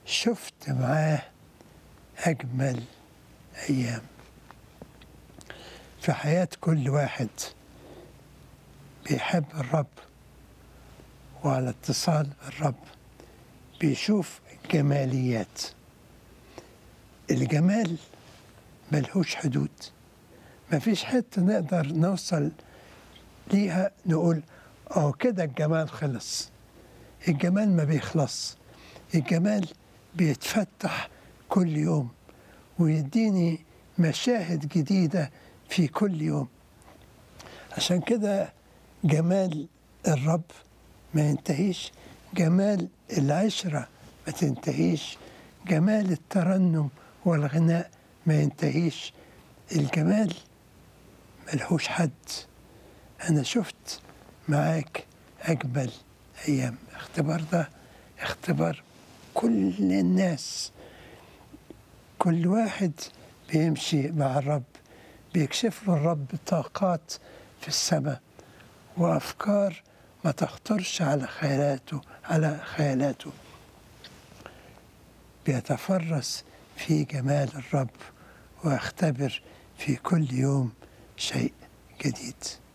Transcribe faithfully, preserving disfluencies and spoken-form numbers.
شفت معاه أجمل أيام. في حياة كل واحد بيحب الرب وعلى اتصال بالرب بيشوف جماليات. الجمال ملهوش حدود، مفيش حتة نقدر نوصل ليها نقول اه كده الجمال خلص. الجمال ما بيخلص، الجمال بيتفتح كل يوم ويديني مشاهد جديدة في كل يوم. عشان كده جمال الرب ما ينتهيش، جمال العشرة ما تنتهيش، جمال الترنم والغناء ما ينتهيش. الجمال ملهوش حد. أنا شفت معاك أجمل أيام. اختبار ده اختبار كل الناس. كل واحد بيمشي مع الرب بيكشف له الرب طاقات في السماء وأفكار ما تخطرش على خيالاته على خيالاته. بيتفرس في جمال الرب ويختبر في كل يوم شيء جديد.